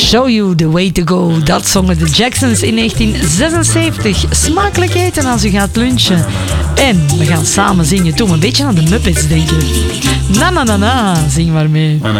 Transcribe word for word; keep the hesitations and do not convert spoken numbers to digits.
Show You The Way To Go. Dat zongen de Jacksons in negentien zesenzeventig. Smakelijk eten als u gaat lunchen. En we gaan samen zingen. Toen een beetje aan de Muppets denken. Na na na na, zing maar mee.